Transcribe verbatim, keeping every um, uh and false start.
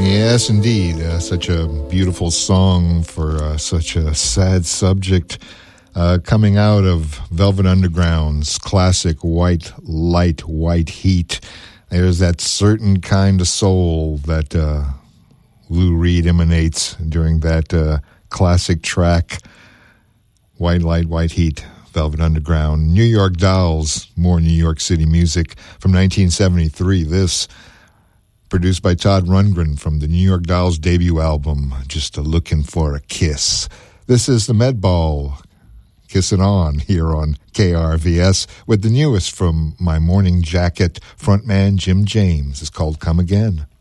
Yes, indeed. Uh, such a beautiful song for uh, such a sad subject. Uh, coming out of Velvet Underground's classic White Light, White Heat. There's that certain kind of soul that uh, Lou Reed emanates during that uh, classic track, White Light, White Heat, Velvet Underground. New York Dolls, more New York City music from nineteen seventy-three. This, produced by Todd Rundgren from the New York Dolls debut album, Just a Looking for a Kiss. This is the Med Ball, Kissin' On, here on K R V S, with the newest from My Morning Jacket frontman Jim James. It's called Come Again.